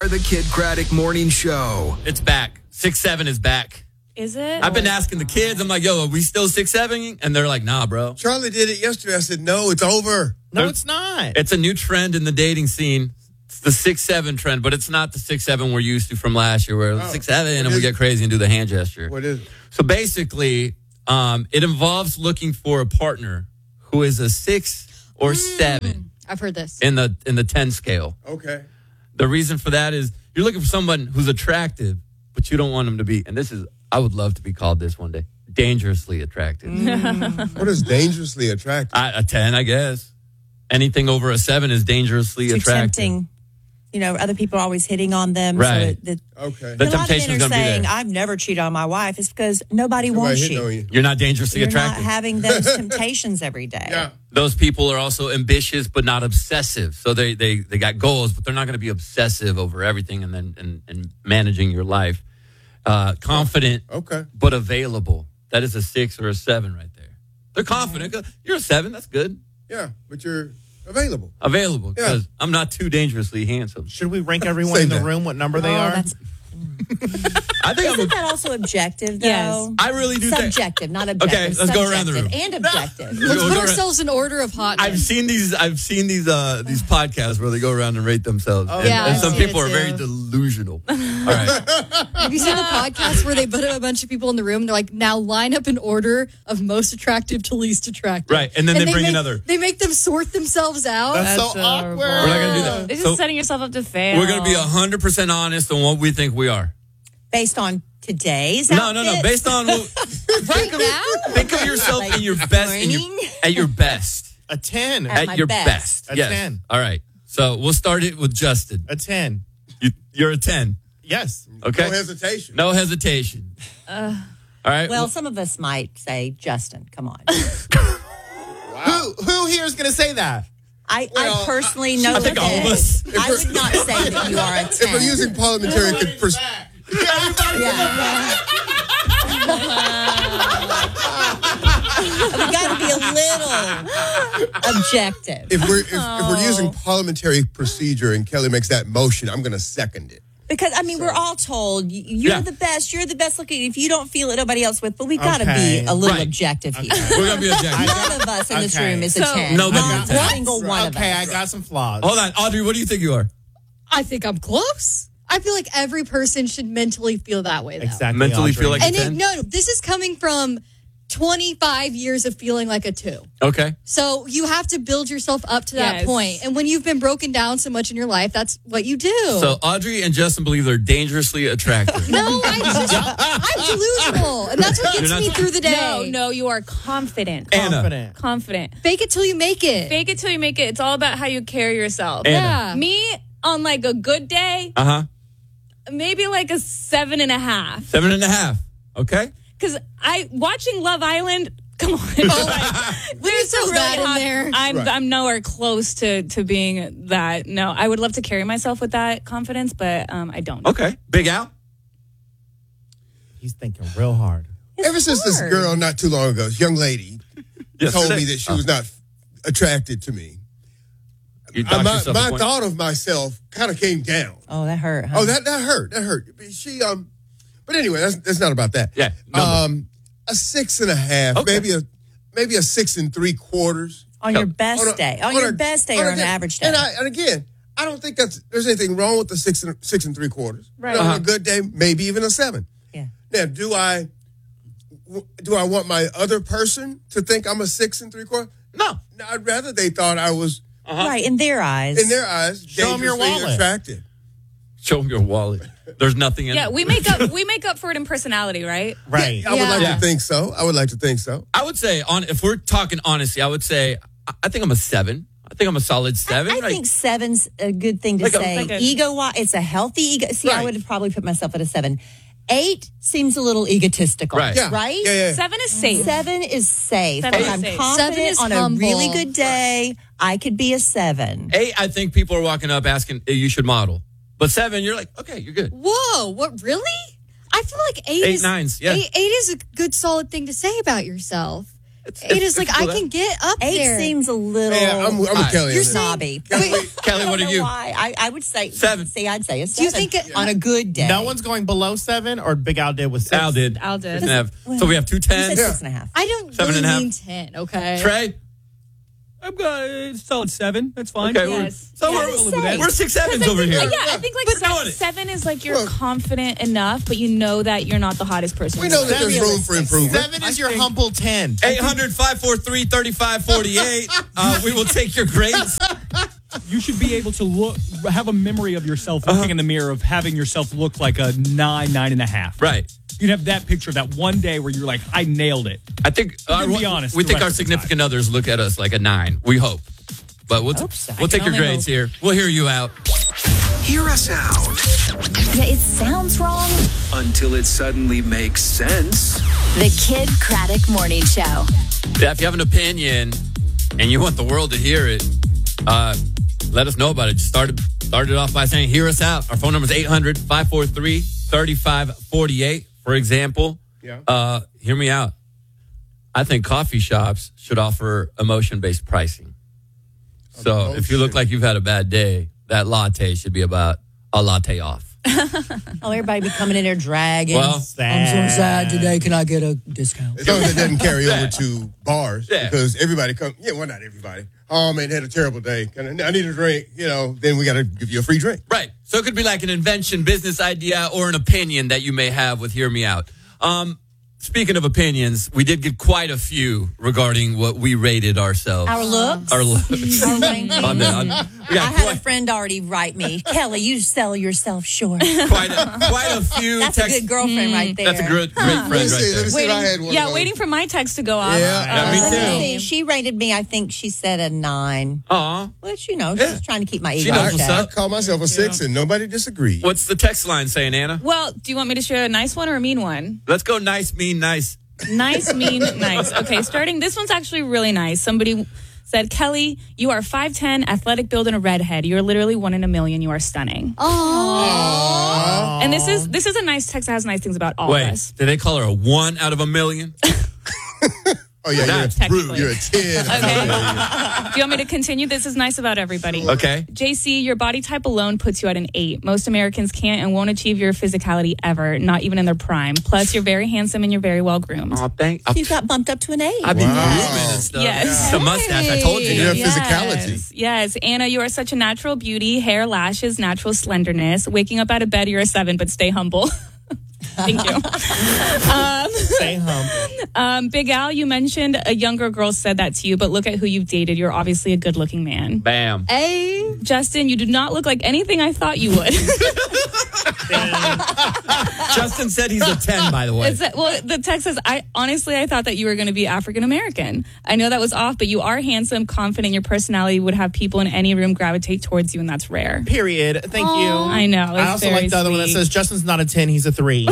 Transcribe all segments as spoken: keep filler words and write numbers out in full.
The Kid Craddock Morning Show. It's back. Six seven is back. Is it? I've been asking the kids. I'm like, yo, are we still six seven? And they're like, nah, bro. Charlie did it yesterday. I said, no, it's over. No, There's- it's not. It's a new trend in the dating scene. It's the six seven trend, but it's not the six seven we're used to from last year, where it's Oh. six seven and What we is get it? crazy and do the hand gesture. What is it? So basically, um, it involves looking for a partner who is a six or seven I've heard this. in the in the ten scale. Okay. The reason for that is you're looking for someone who's attractive, but you don't want them to be. And this is, I would love to be called this one day, dangerously attractive. What is dangerously attractive? I, a ten, I guess. Anything over a seven is dangerously Too attractive. tempting. You know, other people are always hitting on them. Right. So that, Okay. The a lot of temptation men is are going to be saying, there. I've never cheated on my wife. It's because nobody Somebody wants hitting you. on you. You're not dangerously You're attractive. not having those temptations every day. Yeah. Those people are also ambitious, but not obsessive. So they they they got goals, but they're not going to be obsessive over everything and then and, and managing your life. Uh, confident, Okay. but available. That is a six or a seven right there. They're confident. You're a seven. That's good. Yeah, but you're available. Available Yeah. because I'm not too dangerously handsome. Should we rank everyone Say in the that. room what number they Oh, are? that's, I think I'm. isn't A, that also objective, though? Yes. I really do think. Subjective, not objective. Okay, let's go around the Subjective room. And objective. We'll Let's go put around- ourselves in order of hotness. I've seen these. I've seen these. Uh, these podcasts where they go around and rate themselves. and, yeah, and I've some seen people it are very too. delusional. All right. Have you seen the podcast where they put a bunch of people in the room and they're like, now line up in order of most attractive to least attractive. Right, and then they bring make, another. They make them sort themselves out. That's, That's so horrible. awkward. We're not going to do that. It's So just setting yourself up to fail. we're going to be one hundred percent honest on what we think we are. Based on today's No, no, no. outfit? Based on what, Right now? think of yourself Like in your best, in your, morning? at your best, A ten. At at my your best. best. A yes. ten. All right. So we'll start it with Justin. A ten. You, you're a ten. Yes. Okay. No hesitation. No hesitation. All right. Well, some of us might say, Justin, come on. Who who here is going to say that? I, Well, I personally know I think that all of us. I would not say that you are a If we're ten. using parliamentary con- pers- Yeah. we got to be a little objective. if we're if, if we're using parliamentary procedure and Kelly makes that motion, I'm going to second it. Because, I mean, we're all told y- you're Yeah. the best, you're the best looking. If you don't feel it, nobody else with. But we got to Okay. be a little Right. objective here. We're going to be objective. None of us in this Okay. room is a So- ten. Nobody Not is a ten. a single one Okay, of I us. got some flaws. Hold on. Audrey, what do you think you are? I think I'm close. I feel like every person should mentally feel that way, though. Exactly. Mentally feel Audrey. like- And it, ten? no, no, this is coming from twenty-five years of feeling like a two. Okay. So you have to build yourself up to that Yes. point. And when you've been broken down so much in your life, that's what you do. So Audrey and Justin believe they're dangerously attractive. no, I just, I'm delusional. And that's what You're gets not- me through the day. No, no, you are confident. Anna. Confident. Confident. Fake it till you make it. Fake it till you make it. It's all about how you carry yourself. Anna. Yeah. Me on like a good day, Uh huh. maybe like a seven and a half. Seven and a half. Okay. Because I watching Love Island. Come on, like, there's throw a really that in hot- there. I'm Right. I'm nowhere close to to being that. No, I would love to carry myself with that confidence, but um, I don't. Okay. Big Al. He's thinking real hard. It's Ever since this hard. girl not too long ago, this young lady, Yes, told today. me that she Oh. was not attracted to me, You uh, docked my, yourself a my point. thought of myself kind of came down. Oh, that hurt. Huh? Oh, that that hurt. That hurt. She um, but anyway, that's that's not about that. Yeah, number. Um, a six and a half, Okay. maybe a maybe a six and three quarters. on your best On a- day. On, on your a- best day on or a an day. average day. And I and again, I don't think that's there's anything wrong with the six and six and three quarters. Right. You know, On Uh-huh. a good day, maybe even a seven. yeah. Now, do I w- do I want my other person to think I'm a six and three quarters? No. No, I'd rather they thought I was Right, in their eyes. in their eyes Show 'em your dangerously wallet. attractive. Show them your wallet. There's nothing in Yeah, it. we make up we make up for it in personality, right? Right. I would Yeah. like Yeah. to think so. I would like to think so. I would say, on if we're talking honesty, I would say I- I think I'm a seven. I think I'm a solid seven. I Like, think seven's a good thing to Like a- say. like a- ego wise, it's a healthy ego. See, I Right. would have probably put myself at a seven. Eight seems a little egotistical. Right. Yeah. Right? Yeah, yeah. Seven is safe. Seven is safe. Seven Like is I'm safe. confident Seven is on humble. a really good day. I could be a seven. eight, I think people are walking up asking hey, you should model. But seven, you're like, okay, you're good. Whoa, what, really? I feel like eight, Eight, is, nines, yeah. eight, eight is a good solid thing to say about yourself. It's, Eight is like, it's I cool. can get up Eight there. seems a little. Yeah, I'm, I'm with Right. Kelly. You're on that. snobby. Kelly, I don't what are know you? Why. I, I would say Seven. See, I'd say a Do you seven. think it- on a good day? No one's going below seven, or Big Al did with six. Al did. Al did. Doesn't have- so we have two You said tens. six and a half. I don't Seven really and a half. mean ten, okay? Trey? I'm good. Solid seven. That's fine. Okay, Yes. we're, so Yeah, we're, I'd we're, say. we're six sevens over here. Yeah, I think like We're se- doing it. seven is like you're Look. confident enough, but you know that you're not the hottest person. We in the know that room. there's room for improvement. Seven is your humble ten. eight hundred, five four three, three five four eight. Uh, we will take your grades. You should be able to look, have a memory of yourself looking in the mirror of having yourself look like a nine, nine and a half. Right. You'd have that picture, that one day where you're like, I nailed it. I think But then uh, be honest, we the think rest our of the significant others look at us like a nine. We hope. But we'll, hope so. we'll I take can your only grades hope. here. We'll hear you out. Hear us out Yeah, it sounds wrong. until it suddenly makes sense. The Kid Craddock Morning Show. Yeah, if you have an opinion and you want the world to hear it, uh, let us know about it. Just start it, start it off by saying, hear us out. Our phone number is eight hundred, five four three, three five four eight. For example, Yeah. uh, hear me out. I think coffee shops should offer emotion-based pricing. So if you look like you've had a bad day, that latte should be about a latte off. Oh, everybody be coming in there dragging. Well, I'm so sad today. Can I get a discount? As long as it doesn't carry over to bars, Yeah. because everybody come. Yeah, well, not everybody. Oh man, had a terrible day. Can I I need a drink. You know, then we got to give you a free drink. right. So it could be like an invention, business idea, or an opinion that you may have with Hear Me Out. Um, speaking of opinions, we did get quite a few regarding what we rated ourselves. Our looks. Our looks. Our ranking. on the, on, we I got had a quite, friend already write me, Kelly, you sell yourself short. quite, a, quite a few That's a texts. good girlfriend right there. That's a great, great friend Let me right see. Let there. me see if I had Waiting, one. yeah, of those. waiting for my text to go off. Yeah. Yeah, me Let too. me see. She rated me, I think she said a nine. Aw. Which, you know, Yeah. she's trying to keep my She ego knows in what's check. up. I call myself a six, and nobody disagreed. What's the text line saying, Anna? Well, do you want me to share a nice one or a mean one? Let's go nice, mean, nice. Nice, mean, nice. Okay, starting. This one's actually really nice. Somebody said, Kelly, you are five ten, athletic build, and a redhead. You're literally one in a million. You are stunning. Oh. And this is this is a nice text that has nice things about all Wait, of us. did they call her a one out of a million? Oh yeah, That's you're, rude. a, you're a ten. Okay. Do you want me to continue? This is nice about everybody. Okay. J C, your body type alone puts you at an eight. Most Americans can't and won't achieve your physicality ever, not even in their prime. Plus, you're very handsome and you're very well groomed. Oh, thank You got bumped up to an eight. I've been Wow. grooming and stuff. Yes. The mustache, I told you. You have Yes. physicality. Yes. Anna, you are such a natural beauty, hair, lashes, natural slenderness. Waking up out of bed, you're a seven, but stay humble. Thank you. Um, Stay humble. um, Big Al, you mentioned a younger girl said that to you, but look at who you've dated. You're obviously a good looking man. Bam. A. Justin, you do not look like anything I thought you would. Justin said he's a ten, by the way. Is that, well, the text says, I honestly, I thought that you were going to be African American. I know that was off, but you are handsome, confident. Your personality would have people in any room gravitate towards you, and that's rare. Period. Thank you. I know. I it's also very like the other one that sweet. says Justin's not a ten, he's a three.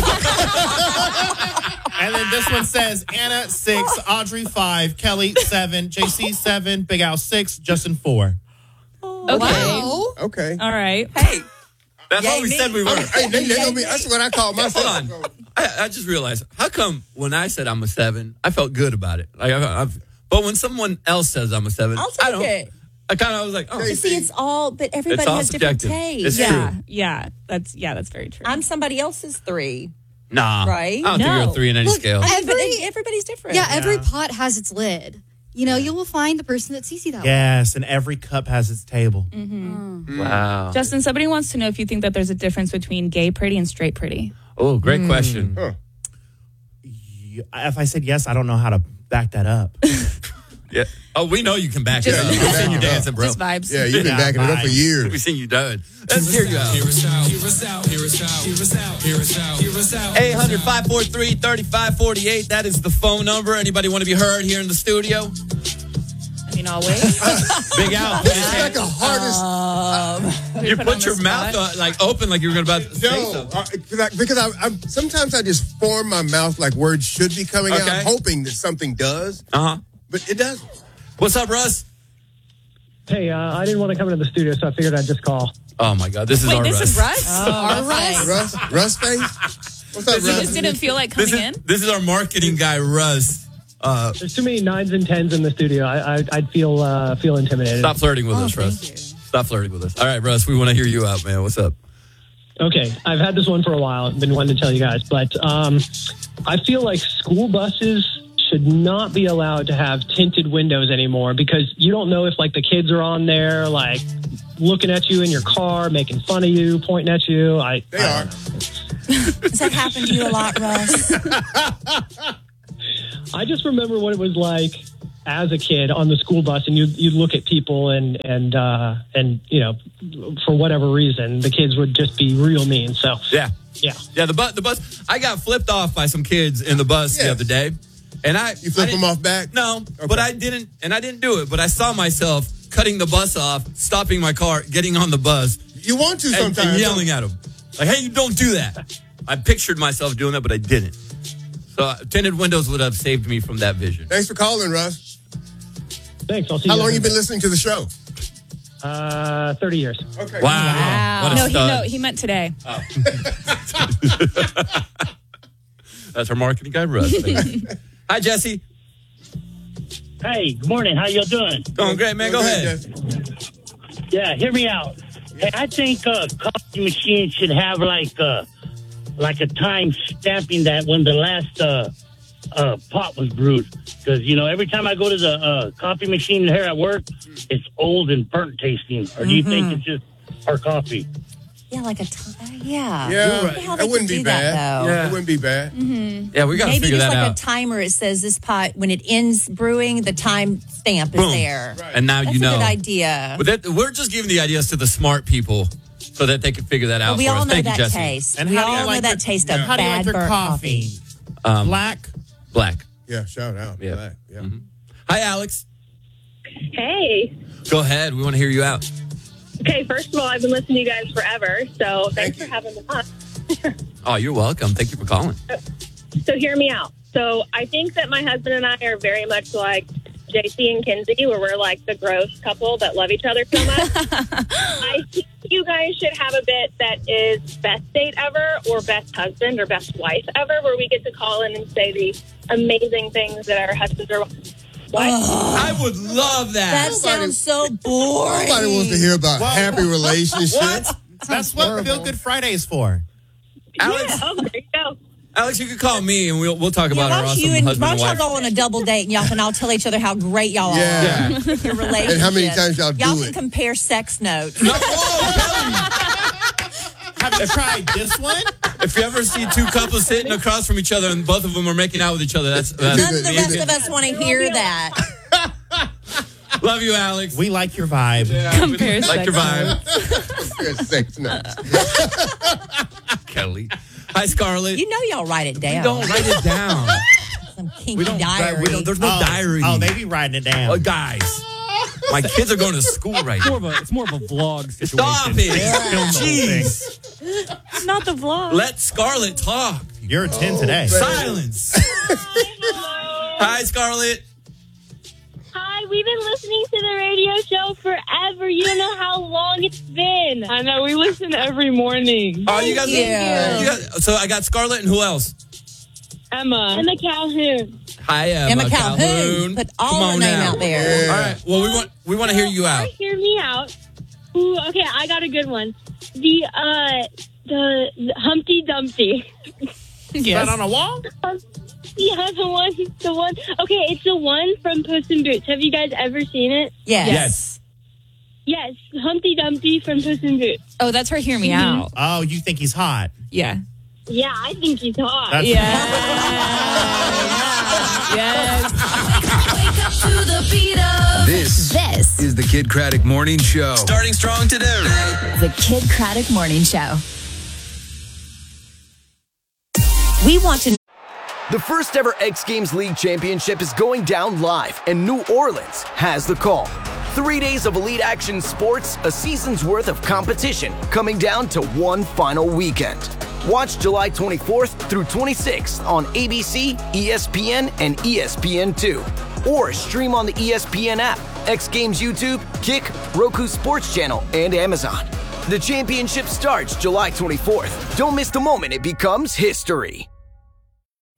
And then this one says Anna six, Audrey five, Kelly seven, J C seven, Big Al six, Justin four. Okay. Wow. Okay. All right. Hey, that's Yay what we me. said we were. Hey, they, they gonna be, that's what I call myself. Hold on. I, I just realized, how come when I said I'm a seven, I felt good about it? Like, I, I've, but when someone else says I'm a seven, I'll I take don't. it. I kind of was like, oh, But see, it's all, but everybody It's all has different subjective. tastes. It's Yeah. true. Yeah. That's yeah. That's very true. I'm somebody else's three. nah. Right? I don't think No. you're a three in any Look, scale. I- I mean, but Every- it- everybody's different. Yeah, every pot has its lid. You know, you will find the person that sees you that way. Yes, and every cup has its table. Wow. Justin, somebody wants to know if you think that there's a difference between gay pretty and straight pretty. Oh, great question. Huh. You- If I said yes, I don't know how to back that up. Yeah. Oh, we know you can back it Just- up. We've seen you dancing, bro. Just vibes. Yeah, you've been Yeah, backing it up for fine. years. We've seen you done. Let's hear you out. Hear us out. Hear us out. Hear us out. Hear us out. Hear us out. Hear us out. eight hundred, five four three, three five four eight. That is the phone number. Anybody want to be heard here in the studio? I mean, always. Big Al. It's like the hardest. You put put on your the mouth spot. uh, like open like you were about to say No, something. uh, cause I, because I, I sometimes I just form my mouth like words should be coming Okay. out, hoping that something does, Uh-huh. but it doesn't. What's up, Russ? Hey, uh, I didn't want to come into the studio, so I figured I'd just call. Oh, my God. This is Wait, our this Russ. is Russ? All right. Russ, Russ face. What's up, You just Russ? didn't feel like This coming is, in? this is our marketing guy, Russ. Uh, There's too many nines and tens in the studio. I, I, I'd feel uh, feel intimidated. stop flirting with Oh, us, thank Russ. you. Stop flirting with us. All right, Russ, we want to hear you out, man. What's up? Okay, I've had this one for a while. I've been wanting to tell you guys, but um, I feel like school buses should not be allowed to have tinted windows anymore because you don't know if like the kids are on there, like looking at you in your car, making fun of you, pointing at you. I They I are. Does that happen to you a lot, Russ? I just remember what it was like as a kid on the school bus, and you you look at people and and uh, and you know, for whatever reason, the kids would just be real mean. So Yeah. yeah, Yeah, the bus, the bus. I got flipped off by some kids in the bus the Yeah. other day. And I. You flip I them didn't- off back? No, but I didn't, and I didn't do it, but I saw myself cutting the bus off, stopping my car, getting on the bus, You want to and, sometimes. and yelling at them. Like, hey, you don't do that. I pictured myself doing that, but I didn't. So uh, tinted windows would have saved me from that vision. Thanks for calling, Russ. thanks. I'll see How you. long guys you been later. listening to the show? Uh, thirty years. Okay. Wow. What a No, he stud. no, he meant today. That's our marketing guy, Russ. Hi, Jesse. Hey, good morning. How y'all doing? Doing great, man. Go ahead. Jesse. Yeah, hear me out. Hey, I think uh, coffee machines should have like uh, like a time stamping that when the last uh, uh, pot was brewed. Because, you know, every time I go to the uh, coffee machine here at work, it's old and burnt tasting. Or do you think it's just our coffee? Yeah, like a t- uh, yeah. Yeah, I wonder how they that wouldn't could be do that, bad. though. Yeah. It wouldn't be bad. Yeah, we got to Maybe figure just that like out. a timer. It says this pot when it ends brewing, the time stamp is Boom. there. And now That's you know. a good idea. But that, we're just giving the ideas to the smart people so that they can figure that out But we for all us. know Thank that you, Jesse. taste. And we how do all you know like that your- taste of How do you bad like your burnt coffee? coffee. Um, Black? Black. Yeah, shout out. Yeah. Black. Yeah. Mhm. Hi, Alex. Hey. Go ahead. We want to hear you out. Okay, first of all, I've been listening to you guys forever, so thanks for having me on. Oh, you're welcome. Thank you for calling. So hear me out. So I think that my husband and I are very much like J C and Kinsey, where we're like the gross couple that love each other so much. I think you guys should have a bit that is best date ever or best husband or best wife ever, where we get to call in and say the amazing things that our husbands or wives. I would love that. That sounds so boring. Nobody wants to hear about Well, happy relationships. What? That's what Feel Good Friday is for. Alex, Yeah, oh, there you go. Alex, you can call me and we'll we'll talk Yeah, about our why don't awesome you and husband why and don't y'all wife. go on a double date and y'all can all tell each other how great y'all Yeah. are. with Your relationship. And how many times y'all do Y'all can it. compare sex notes. No, whoa, Kelly. Have you tried this one? If you ever see two couples sitting across from each other and both of them are making out with each other, that's, that's None of the rest of us want to hear that. Love you, Alex. We like your vibe. Compare like your sex vibe, Sex nuts. Kelly. Hi, Scarlett. You know y'all write it down. Don't write it down. Some kinky We don't. diary. We don't there's no oh, diary. Oh, they be writing it down. Oh, guys, my kids are going to school right It's more now. of a, it's more of a vlog situation. Stop it! Film the whole thing. Jeez. It's not the vlog. Let Scarlett talk. You're a ten today. Silence. Hi, Scarlett. Hi, we've been listening to the radio show forever. You don't know how long it's been. I know, we listen every morning. Oh, you guys. you. you guys- so I got Scarlett and who else? Emma. Emma Calhoun. Hi, Emma, Emma Calhoun. Put all Come her on name now. out there. All right. Well, we want we want to hear you out. Hear me out. Ooh, okay, I got a good one. The, uh, the, the Humpty Dumpty. Right on a wall? Yeah, the one, the one. Okay, it's the one from Puss in Boots. Have you guys ever seen it? Yes. Yes. Yes, Humpty Dumpty from Puss in Boots. Oh, that's her. Hear me out. Oh, you think he's hot? Yeah. Yeah, I think he's hot. That's Yes. yes. Wake up to the beat of This this. is the Kid Craddock Morning Show. Starting strong today. The Kid Craddock Morning Show. We want to. The first ever X Games League Championship is going down live, and New Orleans has the call. Three days of elite action sports, a season's worth of competition, coming down to one final weekend. Watch July twenty-fourth through twenty-sixth on A B C, E S P N, and E S P N two. Or stream on the E S P N app, X Games YouTube, Kick, Roku Sports Channel, and Amazon. The championship starts July twenty-fourth. Don't miss the moment it becomes history.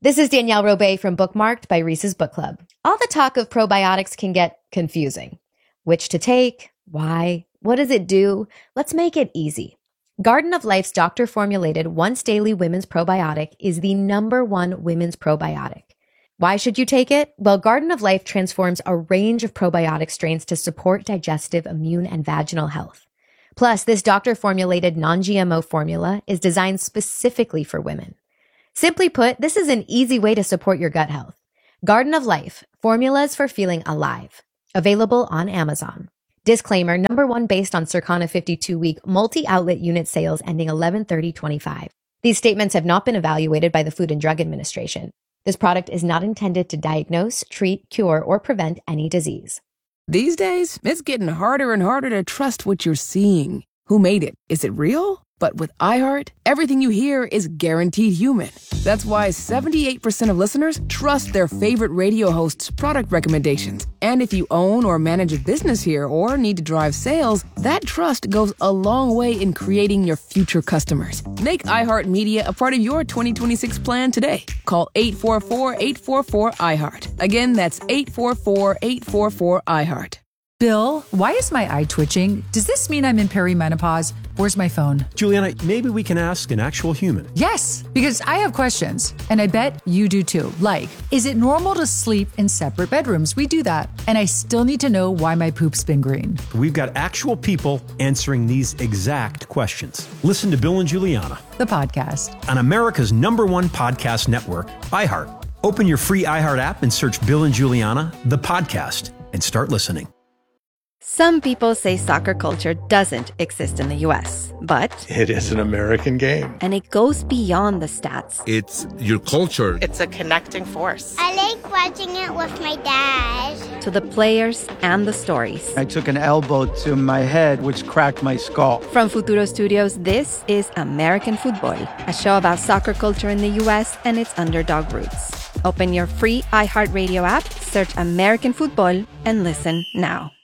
This is Danielle Robay from Bookmarked by Reese's Book Club. All the talk of probiotics can get confusing. Which to take? Why? What does it do? Let's make it easy. Garden of Life's doctor-formulated once-daily women's probiotic is the number one women's probiotic. Why should you take it? Well, Garden of Life transforms a range of probiotic strains to support digestive, immune, and vaginal health. Plus, this doctor-formulated non-G M O formula is designed specifically for women. Simply put, this is an easy way to support your gut health. Garden of Life, formulas for feeling alive. Available on Amazon. Disclaimer, number one based on Circana fifty-two week multi-outlet unit sales ending eleven thirty twenty-five. These statements have not been evaluated by the Food and Drug Administration. This product is not intended to diagnose, treat, cure, or prevent any disease. These days, it's getting harder and harder to trust what you're seeing. Who made it? Is it real? But with iHeart, everything you hear is guaranteed human. That's why seventy-eight percent of listeners trust their favorite radio hosts' product recommendations. And if you own or manage a business here or need to drive sales, that trust goes a long way in creating your future customers. Make iHeartMedia a part of your twenty twenty-six plan today. Call eight four four, eight four four, iHeart. Again, that's eight four four, eight four four, iHeart. Bill, why is my eye twitching? Does this mean I'm in perimenopause? Where's my phone? Juliana, maybe we can ask an actual human. Yes, because I have questions, and I bet you do too. Like, is it normal to sleep in separate bedrooms? We do that. And I still need to know why my poop's been green. We've got actual people answering these exact questions. Listen to Bill and Juliana, the podcast, on America's number one podcast network, iHeart. Open your free iHeart app and search Bill and Juliana, the podcast, and start listening. Some people say soccer culture doesn't exist in the U S, but it is an American game. And it goes beyond the stats. It's your culture. It's a connecting force. I like watching it with my dad. To the players and the stories. I took an elbow to my head, which cracked my skull. From Futuro Studios, this is American Football, a show about soccer culture in the U S and its underdog roots. Open your free iHeartRadio app, search American Football, and listen now.